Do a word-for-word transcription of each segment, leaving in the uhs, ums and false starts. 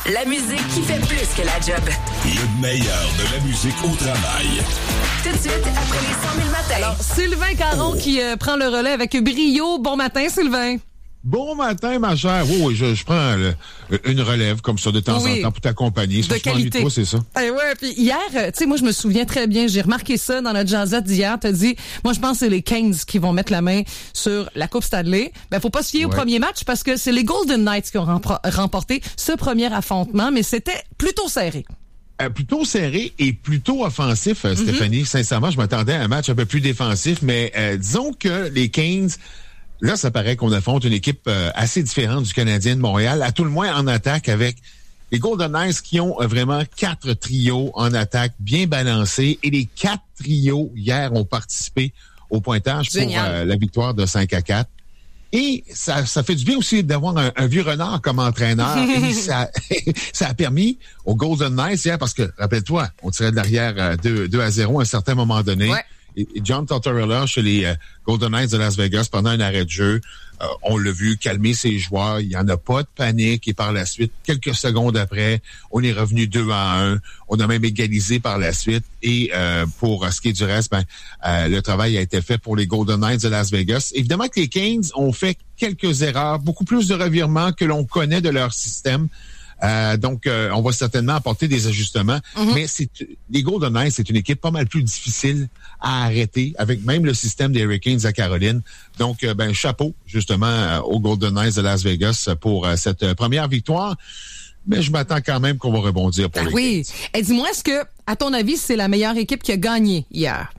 La musique qui fait plus que la job. Le meilleur de la musique au travail. Tout de suite, après les cent mille matins. Alors, Sylvain Caron oh. qui euh, prend le relais avec brio. Bon matin, Sylvain. Bon matin, ma chère. Oui, oui, je, je prends le, une relève comme ça de temps oui. en temps pour t'accompagner. De qualité. Toi, c'est ça. Eh ouais, puis hier, tu sais, moi, je me souviens très bien, j'ai remarqué ça dans notre jazzette d'hier. T'as dit, moi, je pense que c'est les Kings qui vont mettre la main sur la Coupe Stanley. Ben, faut pas se fier ouais. au premier match parce que c'est les Golden Knights qui ont remporté ce premier affrontement, mais c'était plutôt serré. Euh, plutôt serré et plutôt offensif, euh, Stéphanie. Mm-hmm. Sincèrement, je m'attendais à un match un peu plus défensif, mais euh, disons que les Kings... Là, ça paraît qu'on affronte une équipe euh, assez différente du Canadien de Montréal, à tout le moins en attaque avec les Golden Knights qui ont euh, vraiment quatre trios en attaque bien balancés et les quatre trios hier ont participé au pointage Génial. pour euh, la victoire de cinq à quatre. Et ça, ça fait du bien aussi d'avoir un, un vieux renard comme entraîneur. Et ça, ça a permis aux Golden Knights hier, parce que, rappelle-toi, on tirait de l'arrière euh, deux à zéro à un certain moment donné. Ouais. Et John Tortorella chez les euh, Golden Knights de Las Vegas pendant un arrêt de jeu, euh, on l'a vu calmer ses joueurs. Il n'y en a pas de panique. Et par la suite, quelques secondes après, on est revenu deux à un. On a même égalisé par la suite. Et euh, pour ce qui est du reste, ben euh, le travail a été fait pour les Golden Knights de Las Vegas. Évidemment que les Kings ont fait quelques erreurs, beaucoup plus de revirements que l'on connaît de leur système. Euh, donc, euh, on va certainement apporter des ajustements. Mm-hmm. Mais c'est les Golden Knights, c'est une équipe pas mal plus difficile à arrêter, avec même le système des Hurricanes à Caroline. Donc, euh, ben chapeau, justement, euh, aux Golden Knights de Las Vegas pour euh, cette euh, première victoire. Mais je m'attends quand même qu'on va rebondir pour ah les oui. Kings. Et dis-moi, est-ce que, à ton avis, c'est la meilleure équipe qui a gagné hier?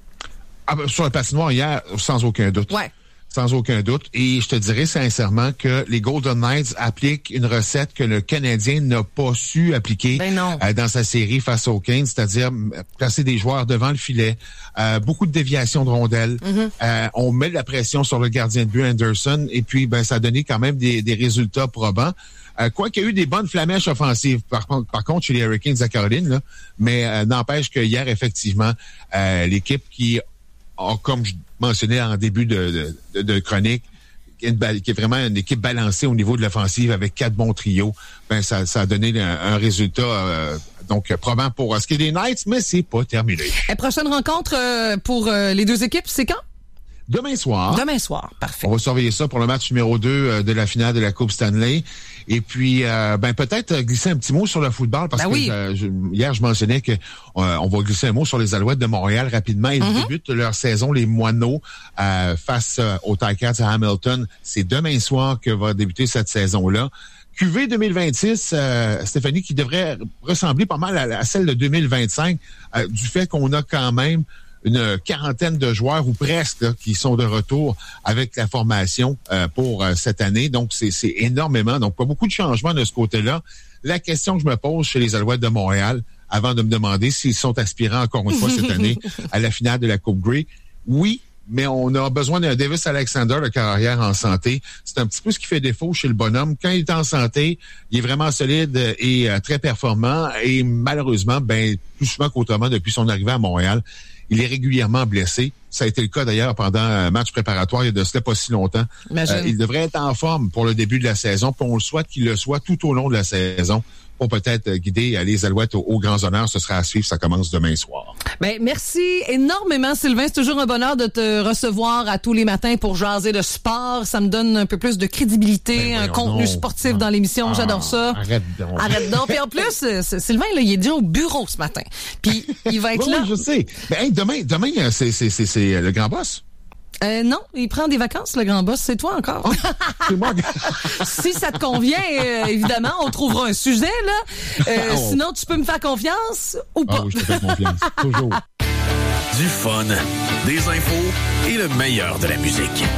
Ah ben, sur la patinoire hier, sans aucun doute. Ouais. Sans aucun doute. Et je te dirais sincèrement que les Golden Knights appliquent une recette que le Canadien n'a pas su appliquer ben non. Euh, dans sa série face aux Kings, c'est-à-dire placer des joueurs devant le filet, euh, beaucoup de déviations de rondelles. Mm-hmm. Euh, on met de la pression sur le gardien de but Anderson et puis ben ça a donné quand même des, des résultats probants. Euh, quoi qu'il y a eu des bonnes flamèches offensives, par, par contre, chez les Hurricanes à Caroline, là, mais euh, n'empêche que hier, effectivement, euh, l'équipe qui a, comme je mentionnais en début de, de, de chronique, qui est, qui est vraiment une équipe balancée au niveau de l'offensive avec quatre bons trios, ben ça, ça a donné un, un résultat euh, donc probant pour ce qui est des Knights, mais c'est pas terminé. Et prochaine rencontre euh, pour euh, les deux équipes, c'est quand? Demain soir. Demain soir, parfait. On va surveiller ça pour le match numéro deux euh, de la finale de la Coupe Stanley. Et puis, euh, ben peut-être glisser un petit mot sur le football parce ben que oui. euh, je, hier, je mentionnais que euh, on va glisser un mot sur les Alouettes de Montréal rapidement. Ils mm-hmm. débutent leur saison, les Moineaux, euh, face euh, aux Ticats à Hamilton. C'est demain soir que va débuter cette saison-là. Q V deux mille vingt-six, euh, Stéphanie, qui devrait ressembler pas mal à, à celle de deux mille vingt-cinq, euh, du fait qu'on a quand même une quarantaine de joueurs ou presque là, qui sont de retour avec la formation euh, pour euh, cette année. Donc, c'est, c'est énormément. Donc, pas beaucoup de changements de ce côté-là. La question que je me pose chez les Alouettes de Montréal, avant de me demander s'ils sont aspirants encore une fois cette année à la finale de la Coupe Grey, oui, mais on a besoin d'un Davis Alexander de carrière en santé. C'est un petit peu ce qui fait défaut chez le bonhomme. Quand il est en santé, il est vraiment solide et euh, très performant. Et malheureusement, ben plus souvent qu'autrement, depuis son arrivée à Montréal, il est régulièrement blessé. Ça a été le cas d'ailleurs pendant un match préparatoire il y a de cela pas si longtemps. Euh, il devrait être en forme pour le début de la saison, puis on le souhaite qu'il le soit tout au long de la saison pour peut-être guider les Alouettes aux, aux grands honneurs. Ce sera à suivre, ça commence demain soir. Ben, merci énormément, Sylvain. C'est toujours un bonheur de te recevoir à tous les matins pour jaser de sport. Ça me donne un peu plus de crédibilité, ben, un contenu non. sportif non. dans l'émission. Ah, j'adore ça. Arrête donc. Arrête donc. Puis en plus, Sylvain, là, il est déjà au bureau ce matin. Puis il va être oui, là. Oui, je sais. Ben, hey, demain, demain, c'est, c'est, c'est, c'est le grand boss. Euh, non, il prend des vacances, le grand boss. C'est toi encore. Oh, c'est moi. Si ça te convient, euh, évidemment, on trouvera un sujet, là. Euh, oh. Sinon, tu peux me faire confiance ou pas? Ah oui, je te fais confiance. Toujours. Du fun, des infos et le meilleur de la musique.